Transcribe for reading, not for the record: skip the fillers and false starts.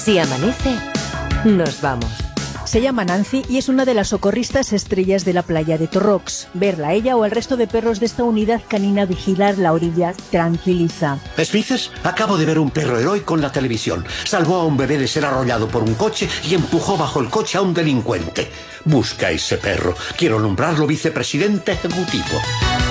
Si amanece, nos vamos. Se llama Nancy y es una de las socorristas estrellas de la playa de Torrox. Verla a ella o al resto de perros de esta unidad canina vigilar la orilla tranquiliza. ¿Esmices? Acabo de ver un perro heroico en la televisión. Salvó a un bebé de ser arrollado por un coche y empujó bajo el coche a un delincuente. Busca a ese perro. Quiero nombrarlo vicepresidente ejecutivo.